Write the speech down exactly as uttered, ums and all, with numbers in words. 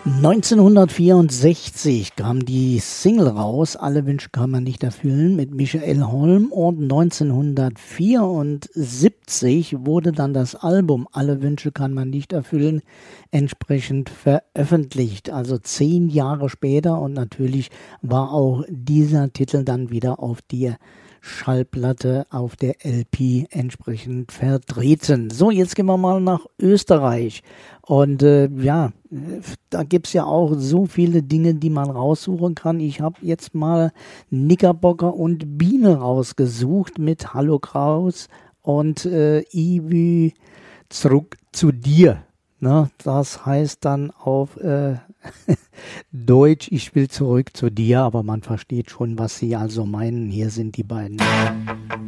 neunzehnhundertvierundsechzig kam die Single raus, Alle Wünsche kann man nicht erfüllen, mit Michael Holm, und neunzehnhundertvierundsiebzig wurde dann das Album Alle Wünsche kann man nicht erfüllen entsprechend veröffentlicht, also zehn Jahre später, und natürlich war auch dieser Titel dann wieder auf die Schallplatte, auf der L P entsprechend vertreten. So, jetzt gehen wir mal nach Österreich. Und äh, ja, da gibt's ja auch so viele Dinge, die man raussuchen kann. Ich habe jetzt mal Knickerbocker und Biene rausgesucht mit Hallo Kraus und äh, Iwi zurück zu dir. Ne, das heißt dann auf äh, Deutsch, ich will zurück zu dir, aber man versteht schon, was sie also meinen. Hier sind die beiden.